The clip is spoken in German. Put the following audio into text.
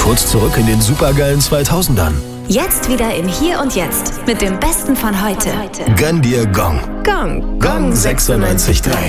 kurz zurück in den supergeilen 2000ern. Jetzt wieder im Hier und Jetzt mit dem Besten von heute. Gönn dir Gong. Gong. Gong 96.3.